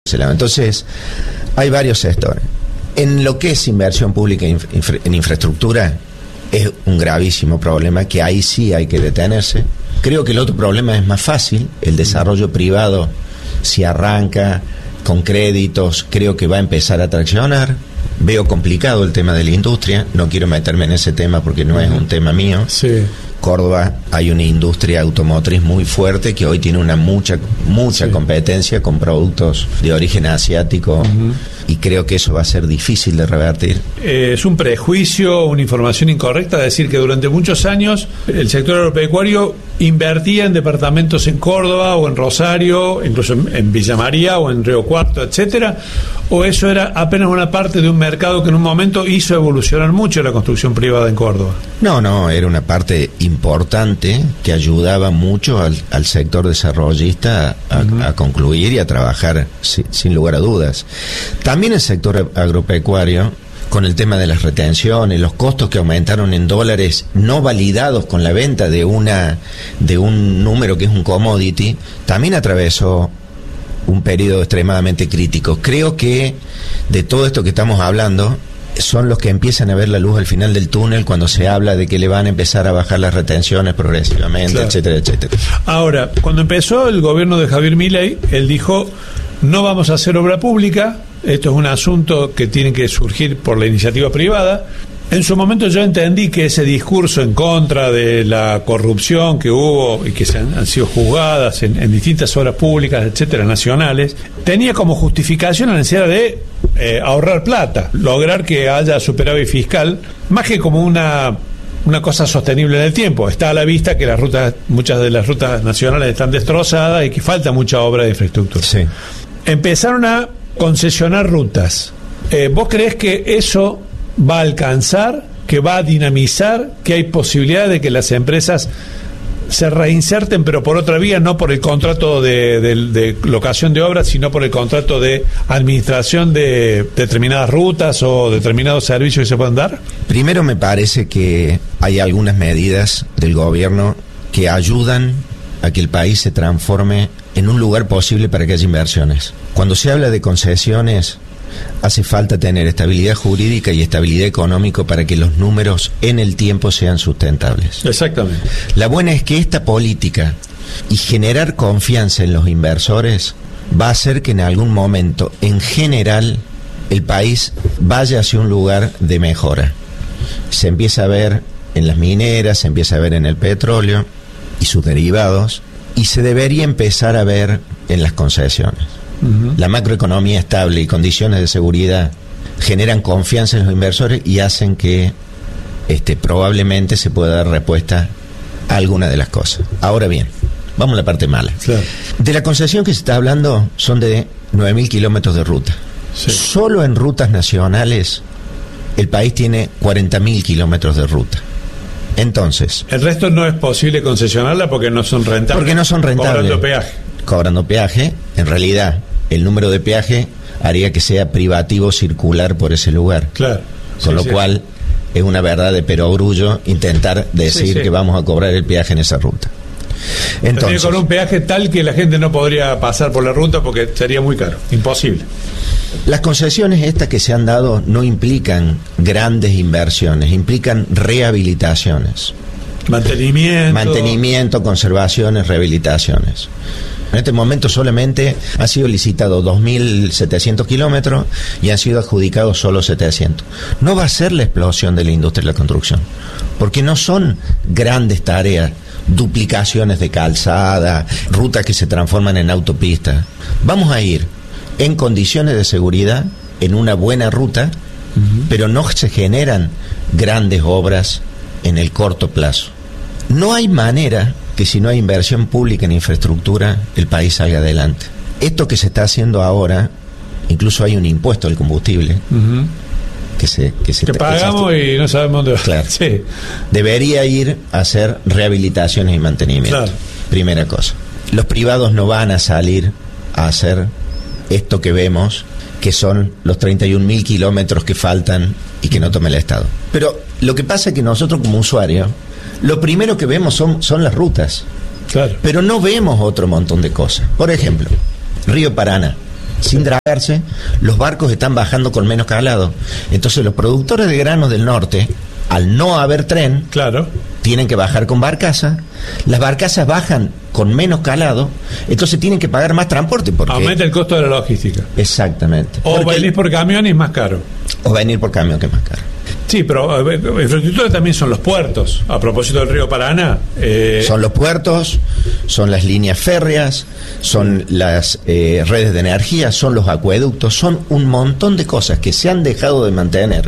Entonces, hay varios sectores. En lo que es inversión pública en infraestructura, es un gravísimo problema que ahí sí hay que detenerse. Creo que el otro problema es más fácil, el desarrollo privado, si arranca con créditos, creo que va a empezar a traccionar. Veo complicado el tema de la industria, no quiero meterme en ese tema porque no es un tema mío. Sí. Córdoba hay una industria automotriz muy fuerte que hoy tiene una mucha competencia con productos de origen asiático, y creo que eso va a ser difícil de revertir. Es un prejuicio, una información incorrecta decir que durante muchos años el sector agropecuario invertía en departamentos en Córdoba o en Rosario, incluso en Villa María o en Río Cuarto, etcétera, o eso era apenas una parte de un mercado que en un momento hizo evolucionar mucho la construcción privada en Córdoba. No, era una parte importante que ayudaba mucho al sector desarrollista a concluir y a trabajar sin lugar a dudas. También el sector agropecuario, con el tema de las retenciones, los costos que aumentaron en dólares no validados con la venta de un número que es un commodity, también atravesó un periodo extremadamente crítico. Creo que de todo esto que estamos hablando son los que empiezan a ver la luz al final del túnel cuando se habla de que le van a empezar a bajar las retenciones progresivamente, claro, etcétera, etcétera. Ahora, cuando empezó el gobierno de Javier Milei, él dijo: no vamos a hacer obra pública, esto es un asunto que tiene que surgir por la iniciativa privada. En su momento yo entendí que ese discurso en contra de la corrupción que hubo y que han sido juzgadas en distintas obras públicas, etcétera, nacionales, tenía como justificación la necesidad de ahorrar plata, lograr que haya superávit fiscal, más que como una cosa sostenible en el tiempo. Está a la vista que muchas de las rutas nacionales están destrozadas y que falta mucha obra de infraestructura. Sí. Empezaron a concesionar rutas. ¿Vos creés que eso va a alcanzar, que va a dinamizar, que hay posibilidad de que las empresas se reinserten, pero por otra vía, no por el contrato de locación de obras, sino por el contrato de administración de determinadas rutas o determinados servicios que se puedan dar? Primero, me parece que hay algunas medidas del gobierno que ayudan a que el país se transforme en un lugar posible para que haya inversiones. Cuando se habla de concesiones, hace falta tener estabilidad jurídica y estabilidad económica para que los números en el tiempo sean sustentables. Exactamente. La buena es que esta política y generar confianza en los inversores va a hacer que en algún momento, en general, el país vaya hacia un lugar de mejora. Se empieza a ver en las mineras, se empieza a ver en el petróleo y sus derivados, y se debería empezar a ver en las concesiones. La macroeconomía estable y condiciones de seguridad generan confianza en los inversores y hacen que probablemente se pueda dar respuesta a alguna de las cosas. Ahora bien, vamos a la parte mala. Claro. De la concesión que se está hablando son de 9.000 kilómetros de ruta. Sí. Solo en rutas nacionales el país tiene 40.000 kilómetros de ruta. Entonces, el resto no es posible concesionarla porque no son rentables. Porque no son rentables. Cobrando peaje. En realidad, el número de peaje haría que sea privativo circular por ese lugar. Claro. Con lo cual es una verdad de perogrullo intentar decir que vamos a cobrar el peaje en esa ruta. Entonces, con un peaje tal que la gente no podría pasar por la ruta porque sería muy caro, imposible. Las concesiones estas que se han dado no implican grandes inversiones, implican rehabilitaciones. Mantenimiento, conservaciones, rehabilitaciones. En este momento solamente han sido licitados 2.700 kilómetros y han sido adjudicados solo 700. No va a ser la explosión de la industria de la construcción, porque no son grandes tareas, duplicaciones de calzada, rutas que se transforman en autopistas. Vamos a ir en condiciones de seguridad, en una buena ruta, pero no se generan grandes obras en el corto plazo. No hay manera que si no hay inversión pública en infraestructura, el país salga adelante. Esto que se está haciendo ahora, incluso hay un impuesto al combustible, que pagamos y no sabemos dónde va. Claro. Sí. Debería ir a hacer rehabilitaciones y mantenimiento. Claro. Primera cosa. Los privados no van a salir a hacer esto que vemos, que son los 31.000 kilómetros que faltan y que no tome el Estado. Pero lo que pasa es que nosotros como usuarios, lo primero que vemos son las rutas. Claro. Pero no vemos otro montón de cosas. Por ejemplo, Río Paraná. sin dragarse, los barcos están bajando con menos calado. Entonces los productores de granos del norte, al no haber tren, claro, tienen que bajar con barcaza. Las barcazas bajan con menos calado, entonces tienen que pagar más transporte porque aumenta el costo de la logística. Exactamente. O venir por camión y es más caro. O venir por camión, que es más caro. Sí, pero infraestructura también son los puertos. A propósito del río Paraná. Son los puertos, son las líneas férreas, son las redes de energía, son los acueductos, son un montón de cosas que se han dejado de mantener.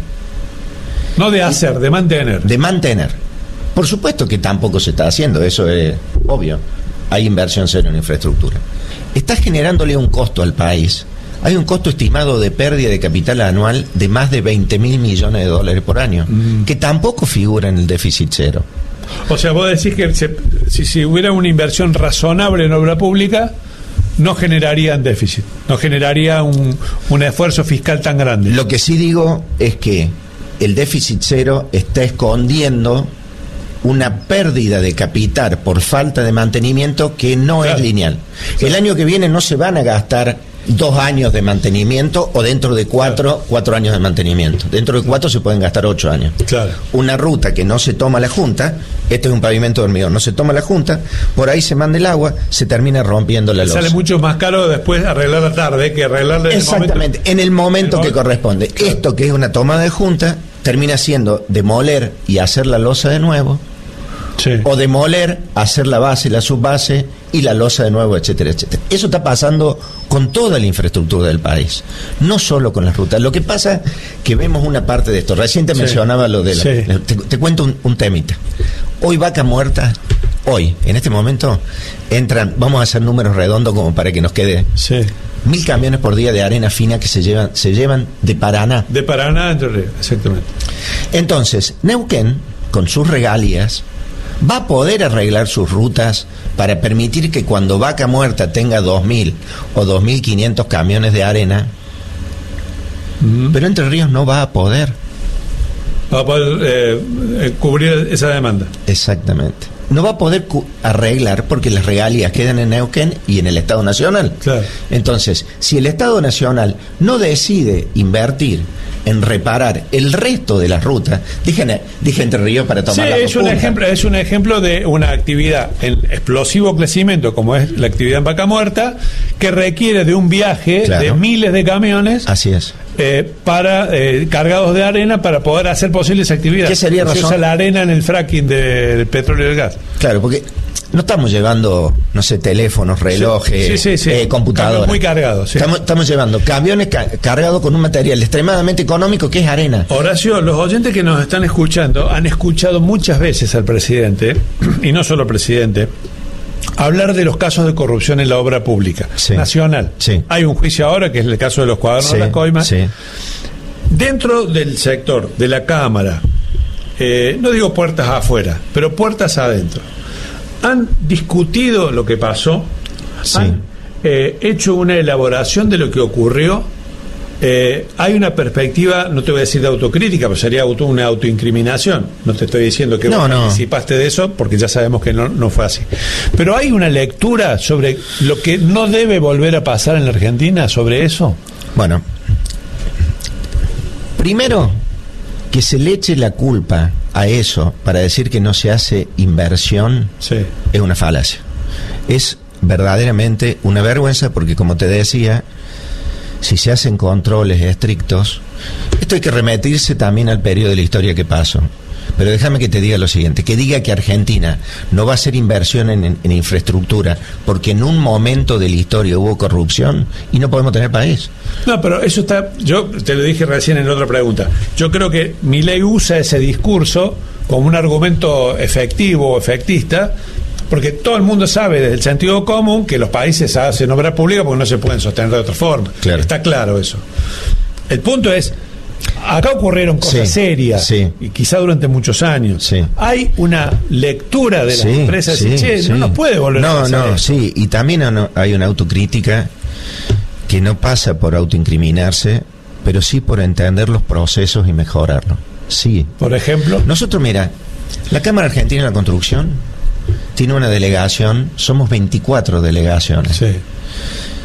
No de hacer, de mantener. De mantener. Por supuesto que tampoco se está haciendo, eso es obvio. Hay inversión cero en infraestructura. Está generándole un costo al país. Hay un costo estimado de pérdida de capital anual de más de 20.000 millones de dólares por año, que tampoco figura en el déficit cero. O sea, vos decís que si hubiera una inversión razonable en obra pública, no generarían déficit, no generaría un esfuerzo fiscal tan grande. Lo que sí digo es que el déficit cero está escondiendo una pérdida de capital por falta de mantenimiento que no es lineal. El año que viene no se van a gastar 2 años de mantenimiento o dentro de 4 años de mantenimiento. Dentro de 4 se pueden gastar 8 años. Claro. Una ruta que no se toma la junta, este es un pavimento de hormigón, no se toma la junta, por ahí se manda el agua, se termina rompiendo la losa. Sale mucho más caro después arreglarla tarde que arreglarla en exactamente, en el momento que corresponde. Claro. Esto que es una toma de junta termina siendo demoler y hacer la losa de nuevo. Sí. O demoler, hacer la base, la subbase y la losa de nuevo, etcétera, etcétera. Eso está pasando con toda la infraestructura del país, no solo con las rutas. Lo que pasa es que vemos una parte de esto. Recién te mencionaba lo de la... Te cuento un temita. Hoy Vaca Muerta, hoy, en este momento, entran, vamos a hacer números redondos como para que nos quede... 1.000 camiones por día de arena fina que se llevan de Paraná. De Paraná, Entre Ríos, exactamente. Entonces, Neuquén, con sus regalías, va a poder arreglar sus rutas para permitir que cuando Vaca Muerta tenga 2.000 o 2.500 camiones de arena, pero Entre Ríos no va a poder. Va a poder cubrir esa demanda. Exactamente. No va a poder arreglar porque las regalías quedan en Neuquén y en el Estado Nacional. Claro. Entonces, si el Estado Nacional no decide invertir en reparar el resto de las rutas, dije Entre Ríos para tomar la es un ejemplo de una actividad en explosivo crecimiento como es la actividad en Vaca Muerta, que requiere de un viaje de miles de camiones. Así es. Para cargados de arena para poder hacer posible esa actividad. ¿Qué sería razón? Se usa la arena en el fracking del petróleo y el gas. Claro, porque no estamos llevando, no sé, teléfonos, relojes, computadoras. Muy cargados. Sí. Estamos llevando camiones cargados con un material extremadamente económico que es arena. Horacio, los oyentes que nos están escuchando han escuchado muchas veces al presidente, y no solo al presidente, hablar de los casos de corrupción en la obra pública nacional. Hay un juicio ahora que es el caso de los cuadernos de la coima. Dentro del sector de la Cámara, no digo puertas afuera, pero puertas adentro, han discutido lo que pasó, han hecho una elaboración de lo que ocurrió. Hay una perspectiva, no te voy a decir de autocrítica, pero sería una autoincriminación. No te estoy diciendo que vos participaste de eso, porque ya sabemos que no fue así. Pero hay una lectura sobre lo que no debe volver a pasar en la Argentina, sobre eso. Bueno, primero, que se le eche la culpa a eso para decir que no se hace inversión es una falacia. Es verdaderamente una vergüenza porque, como te decía, si se hacen controles estrictos, esto hay que remitirse también al periodo de la historia que pasó. Pero déjame que te diga lo siguiente, que diga que Argentina no va a hacer inversión en infraestructura porque en un momento de la historia hubo corrupción y no podemos tener país. No, pero eso está, yo te lo dije recién en otra pregunta, yo creo que Milei usa ese discurso como un argumento efectivo o efectista, porque todo el mundo sabe desde el sentido común que los países hacen obra pública porque no se pueden sostener de otra forma. Claro. Está claro eso. El punto es, acá ocurrieron cosas serias y quizá durante muchos años. Hay una lectura de las empresas y no nos puede volver a pasar eso. Y también hay una autocrítica que no pasa por autoincriminarse, pero sí por entender los procesos y mejorarlos. Por ejemplo, nosotros, mira, la Cámara Argentina de la Construcción tiene una delegación, somos 24 delegaciones.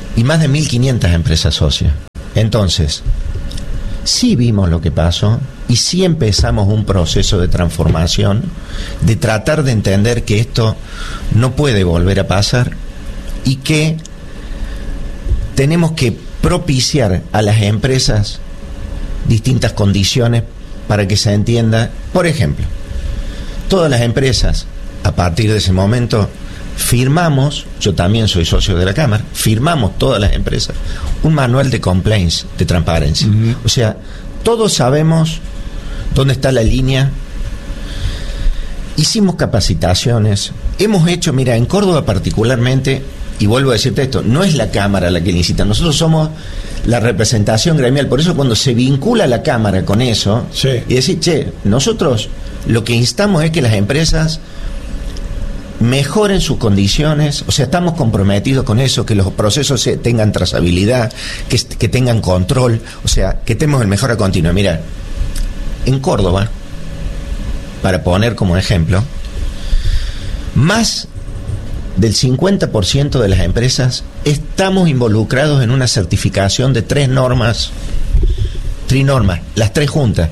y más de 1.500 empresas socias. Entonces, sí vimos lo que pasó y sí empezamos un proceso de transformación, de tratar de entender que esto no puede volver a pasar y que tenemos que propiciar a las empresas distintas condiciones para que se entienda. Por ejemplo, todas las empresas, a partir de ese momento, firmamos, yo también soy socio de la Cámara, firmamos todas las empresas un manual de complaints, de transparencia. O sea, todos sabemos dónde está la línea. Hicimos capacitaciones, hemos hecho, mira, en Córdoba particularmente, y vuelvo a decirte esto, no es la Cámara la que licita, nosotros somos la representación gremial. Por eso cuando se vincula la Cámara con eso, sí, y decir, che, nosotros lo que instamos es que las empresas mejoren sus condiciones, o sea, estamos comprometidos con eso, que los procesos tengan trazabilidad, que tengan control, o sea, que tenemos el mejora continua. Mira, en Córdoba, para poner como ejemplo, más del 50% de las empresas estamos involucrados en una certificación de 3 normas, trinormas, las 3 juntas.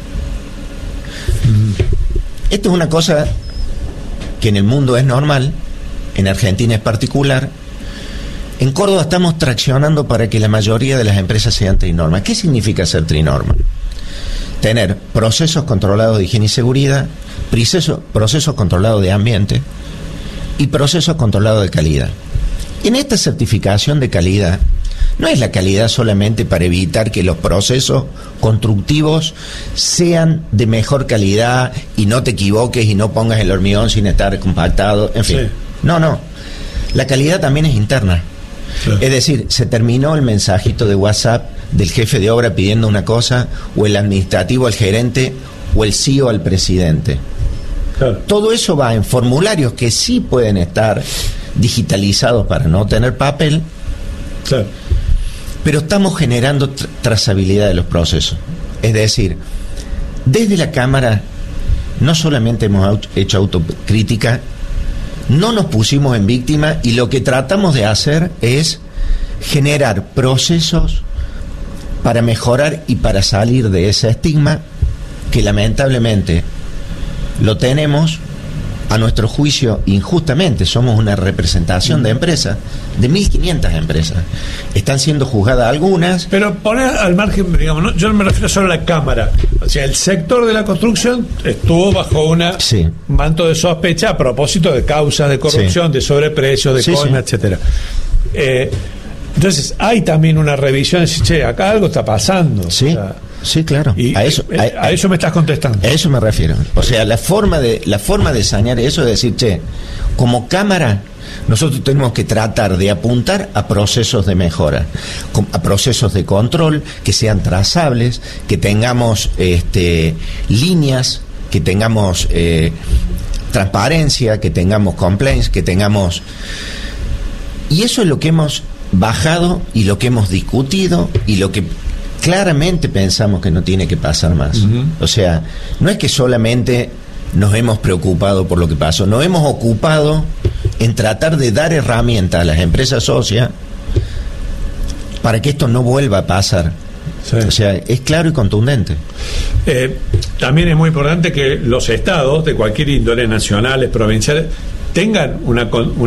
Esto es una cosa que en el mundo es normal, en Argentina es particular. En Córdoba estamos traccionando para que la mayoría de las empresas sean trinormas. ¿Qué significa ser trinorma? Tener procesos controlados de higiene y seguridad, procesos controlados de ambiente y procesos controlados de calidad. En esta certificación de calidad, no es la calidad solamente para evitar que los procesos constructivos sean de mejor calidad y no te equivoques y no pongas el hormigón sin estar compactado, en fin. Sí. No. La calidad también es interna. Sí. Es decir, se terminó el mensajito de WhatsApp del jefe de obra pidiendo una cosa, o el administrativo al gerente, o el CEO al presidente. Claro. Todo eso va en formularios que sí pueden estar digitalizados para no tener papel. Claro. Pero estamos generando trazabilidad de los procesos. Es decir, desde la Cámara no solamente hemos hecho autocrítica, no nos pusimos en víctima, y lo que tratamos de hacer es generar procesos para mejorar y para salir de ese estigma que lamentablemente lo tenemos, a nuestro juicio, injustamente. Somos una representación de empresas, de 1.500 empresas. Están siendo juzgadas algunas. Pero poner al margen, digamos, ¿no? Yo no me refiero solo a la Cámara. O sea, el sector de la construcción estuvo bajo un manto de sospecha a propósito de causas de corrupción, de sobreprecios, de coima, etcétera. Entonces, hay también una revisión de decir, che, acá algo está pasando. Sí. O sea, sí, claro. Y a eso me estás contestando. A eso me refiero. O sea, la forma de sanear eso es decir, che, como Cámara, nosotros tenemos que tratar de apuntar a procesos de mejora, a procesos de control que sean trazables, que tengamos líneas, que tengamos transparencia, que tengamos complaints, que tengamos... Y eso es lo que hemos bajado y lo que hemos discutido y lo que claramente pensamos que no tiene que pasar más. O sea, no es que solamente nos hemos preocupado por lo que pasó, nos hemos ocupado en tratar de dar herramientas a las empresas socias para que esto no vuelva a pasar. Sí. O sea, es claro y contundente. También es muy importante que los estados de cualquier índole, nacionales, provinciales, tengan una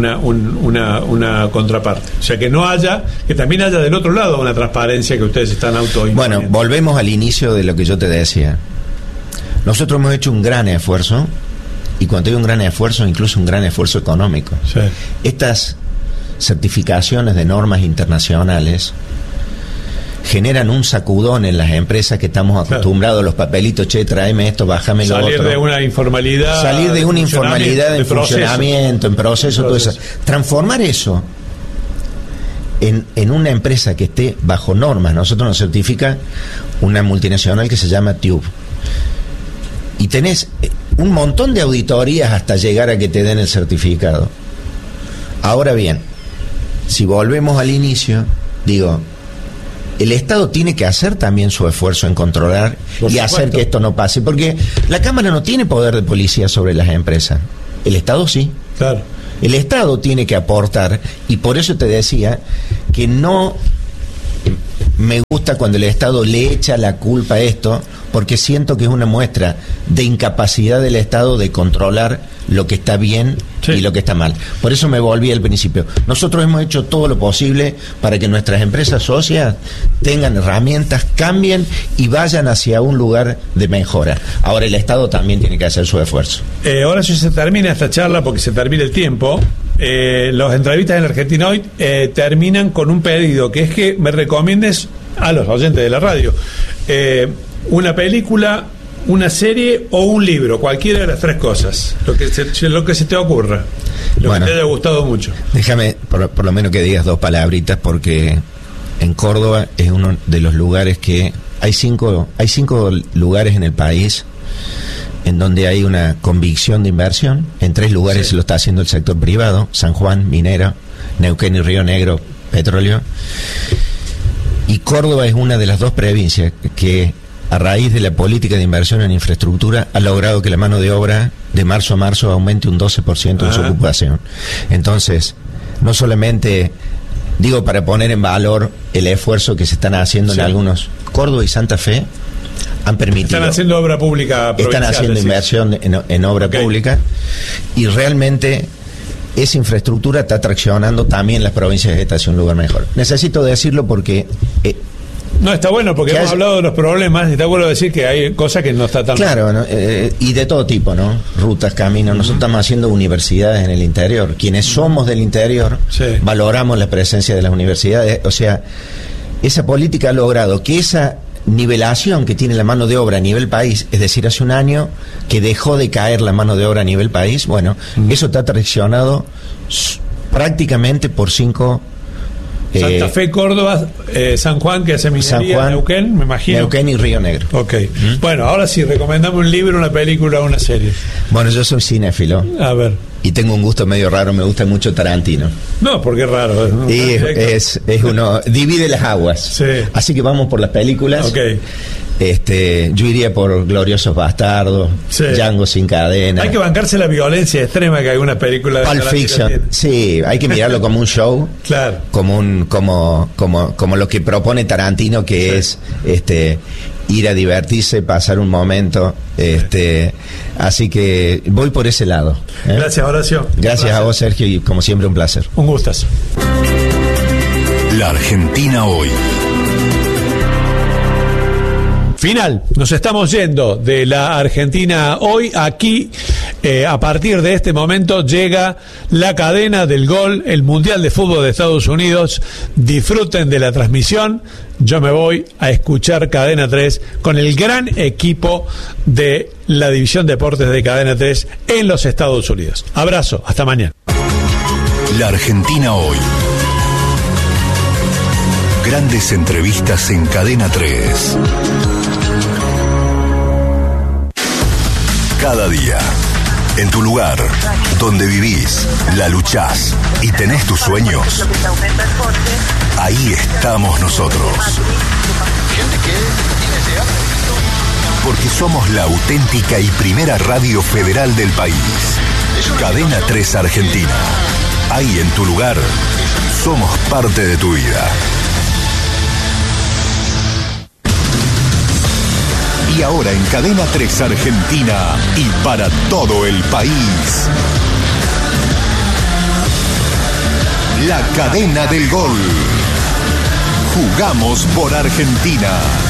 contraparte. O sea, que también haya del otro lado una transparencia que ustedes están autoimponiendo. Bueno, volvemos al inicio de lo que yo te decía. Nosotros hemos hecho un gran esfuerzo, y cuando digo un gran esfuerzo, incluso un gran esfuerzo económico. Sí. Estas certificaciones de normas internacionales generan un sacudón en las empresas que estamos acostumbrados, los papelitos, che, tráeme esto, bájame lo otro. Salir de una informalidad. Salir de una informalidad en funcionamiento, en proceso, todo eso. Transformar eso en una empresa que esté bajo normas. Nosotros nos certifica una multinacional que se llama Tube. Y tenés un montón de auditorías hasta llegar a que te den el certificado. Ahora bien, si volvemos al inicio, digo, el Estado tiene que hacer también su esfuerzo en controlar y hacer que esto no pase, porque la Cámara no tiene poder de policía sobre las empresas, el Estado sí. Claro. El Estado tiene que aportar, y por eso te decía que no me gusta cuando el Estado le echa la culpa a esto, porque siento que es una muestra de incapacidad del Estado de controlar lo que está bien y lo que está mal. Por eso me volví al principio. Nosotros hemos hecho todo lo posible para que nuestras empresas socias tengan herramientas, cambien y vayan hacia un lugar de mejora. Ahora el Estado también tiene que hacer su esfuerzo. Ahora sí se termina esta charla porque se termina el tiempo. Los entrevistas en Argentina Hoy terminan con un pedido, que es que me recomiendes a los oyentes de la radio una película, una serie o un libro, cualquiera de las tres cosas, lo que se te ocurra, lo que te haya gustado mucho. Déjame por lo menos que digas dos palabritas, porque en Córdoba es uno de los lugares que hay cinco lugares en el país en donde hay una convicción de inversión. En 3 lugares lo está haciendo el sector privado: San Juan, minero; Neuquén y Río Negro, petróleo. Y Córdoba es una de las 2 provincias que, a raíz de la política de inversión en infraestructura, ha logrado que la mano de obra de marzo a marzo aumente un 12% en su ocupación. Entonces, no solamente, digo, para poner en valor el esfuerzo que se están haciendo en algunos, Córdoba y Santa Fe han permitido... Están haciendo obra pública provincial. Están haciendo inversión en obra pública, y realmente esa infraestructura está traccionando también las provincias de esta hacia un lugar mejor. Necesito decirlo porque... no, está bueno, porque hemos hablado de los problemas, y está bueno decir que hay cosas que no está tan... Claro, ¿no? Y de todo tipo, ¿no? Rutas, caminos. Nosotros estamos haciendo universidades en el interior. Quienes somos del interior valoramos la presencia de las universidades. O sea, esa política ha logrado que esa nivelación que tiene la mano de obra a nivel país, es decir, hace un año que dejó de caer la mano de obra a nivel país, bueno, eso está traccionado prácticamente por 5... Santa Fe, Córdoba, San Juan, que hace minería, Neuquén, me imagino. Neuquén y Río Negro. Ok. Bueno, ahora sí, recomendamos un libro, una película, una serie. Bueno, yo soy cinéfilo. A ver. Y tengo un gusto medio raro, me gusta mucho Tarantino. No, porque es raro. ¿No? Y es uno, divide las aguas. Sí. Así que vamos por las películas. Ok. Yo iría por Gloriosos Bastardos, Django sin cadena. Hay que bancarse la violencia extrema que hay una película de Pulp Fiction. Sí, hay que mirarlo como un show. Claro. Como lo que propone Tarantino, que es ir a divertirse, pasar un momento. Así que voy por ese lado. Gracias, Horacio. Gracias a vos, Sergio, y como siempre un placer. Un gustazo. La Argentina Hoy. Final, nos estamos yendo de la Argentina Hoy. Aquí, a partir de este momento, llega la cadena del gol, el Mundial de Fútbol de Estados Unidos. Disfruten de la transmisión. Yo me voy a escuchar Cadena 3 con el gran equipo de la División Deportes de Cadena 3 en los Estados Unidos. Abrazo, hasta mañana. La Argentina Hoy. Grandes entrevistas en Cadena 3. Cada día, en tu lugar, donde vivís, la luchás y tenés tus sueños, ahí estamos nosotros. Porque somos la auténtica y primera radio federal del país. Cadena 3 Argentina. Ahí en tu lugar, somos parte de tu vida. Y ahora en Cadena 3 Argentina y para todo el país, la cadena del gol. Jugamos por Argentina.